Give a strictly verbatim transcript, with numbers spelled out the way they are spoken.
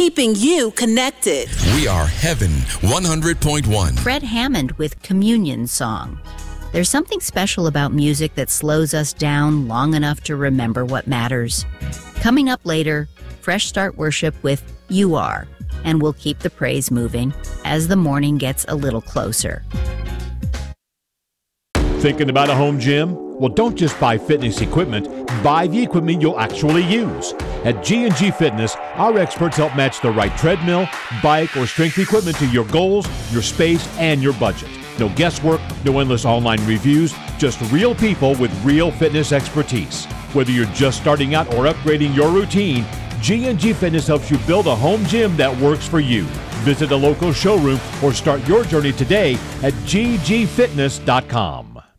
keeping you connected. We are Heaven one hundred point one. Fred Hammond with Communion Song. There's something special about music that slows us down long enough to remember what matters. Coming up later, Fresh Start Worship with You Are, and we'll keep the praise moving as the morning gets a little closer. Thinking about a home gym? Well, don't just buy fitness equipment. Buy the equipment you'll actually use. At G and G Fitness, our experts help match the right treadmill, bike, or strength equipment to your goals, your space, and your budget. No guesswork, no endless online reviews, just real people with real fitness expertise. Whether you're just starting out or upgrading your routine, G and G Fitness helps you build a home gym that works for you. Visit a local showroom or start your journey today at g g fitness dot com.